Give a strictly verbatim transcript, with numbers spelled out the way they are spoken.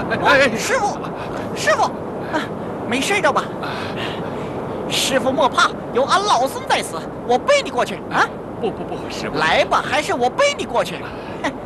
哎， 师傅，师傅，啊，没事的吧？师傅莫怕，有俺老孙在此，我背你过去啊！ 不不不，师傅， 来吧，还是我背你过去？